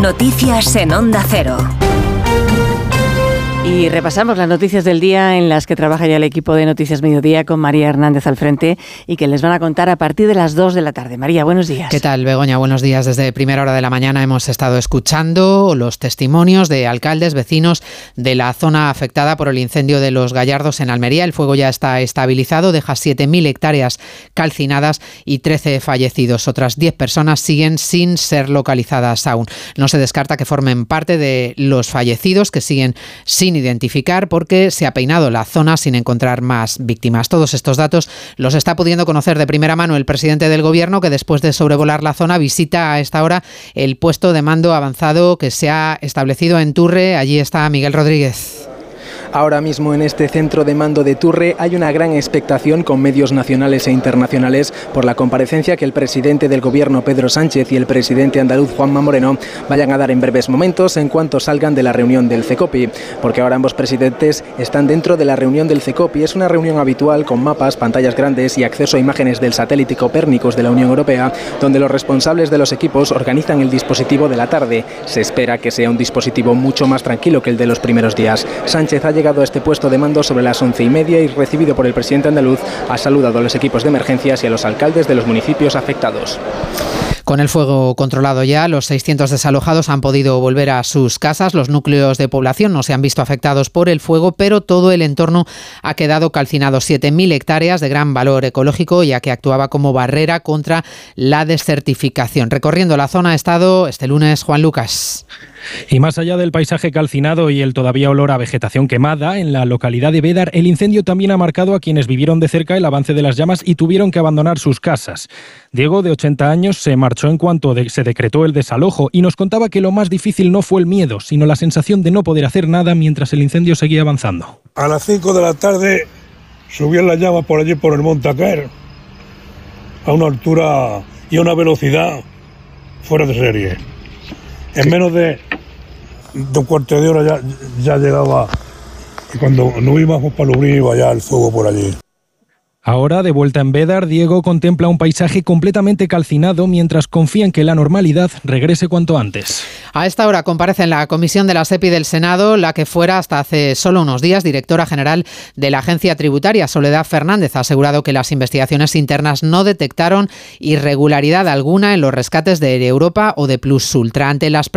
Noticias en Onda Cero. Y repasamos las noticias del día en las que trabaja ya el equipo de Noticias Mediodía con María Hernández al frente y que les van a contar a partir de las 2 de la tarde. María, buenos días. ¿Qué tal, Begoña? Buenos días. Desde primera hora de la mañana hemos estado escuchando los testimonios de alcaldes, vecinos de la zona afectada por el incendio de Los Gallardos en Almería. El fuego ya está estabilizado, deja 7.000 hectáreas calcinadas y 13 fallecidos. Otras 10 personas siguen sin ser localizadas aún. No se descarta que formen parte de los fallecidos que siguen sin identificar porque se ha peinado la zona sin encontrar más víctimas. Todos estos datos los está pudiendo conocer de primera mano el presidente del Gobierno, que después de sobrevolar la zona visita a esta hora el puesto de mando avanzado que se ha establecido en Turre. Allí está Miguel Rodríguez. Ahora mismo en este centro de mando de Turre hay una gran expectación con medios nacionales e internacionales por la comparecencia que el presidente del Gobierno, Pedro Sánchez, y el presidente andaluz, Juanma Moreno, vayan a dar en breves momentos en cuanto salgan de la reunión del CECOPI, porque ahora ambos presidentes están dentro de la reunión del CECOPI. Es una reunión habitual con mapas, pantallas grandes y acceso a imágenes del satélite Copérnicus de la Unión Europea, donde los responsables de los equipos organizan el dispositivo de la tarde. Se espera que sea un dispositivo mucho más tranquilo que el de los primeros días. Sánchez ha llegado a este puesto de mando sobre las 11:30 y, recibido por el presidente andaluz, ha saludado a los equipos de emergencias y a los alcaldes de los municipios afectados. Con el fuego controlado ya, los 600 desalojados han podido volver a sus casas. Los núcleos de población no se han visto afectados por el fuego, pero todo el entorno ha quedado calcinado. 7.000 hectáreas de gran valor ecológico, ya que actuaba como barrera contra la desertificación. Recorriendo la zona ha estado este lunes Juan Lucas. Y más allá del paisaje calcinado y el todavía olor a vegetación quemada, en la localidad de Bédar el incendio también ha marcado a quienes vivieron de cerca el avance de las llamas y tuvieron que abandonar sus casas. Diego, de 80 años, se marchó en cuanto se decretó el desalojo y nos contaba que lo más difícil no fue el miedo, sino la sensación de no poder hacer nada mientras el incendio seguía avanzando. A las 5 de la tarde subían las llamas por allí por el Monte Aquer, a una altura y a una velocidad fuera de serie. En menos de un cuarto de hora ya llegaba, y cuando nos íbamos para Lublin iba ya el fuego por allí. Ahora, de vuelta en Bédar, Diego contempla un paisaje completamente calcinado mientras confía en que la normalidad regrese cuanto antes. A esta hora comparece en la comisión de la SEPI del Senado la que fuera hasta hace solo unos días directora general de la Agencia Tributaria. Soledad Fernández ha asegurado que las investigaciones internas no detectaron irregularidad alguna en los rescates de Air Europa o de Plus Ultra. Ante las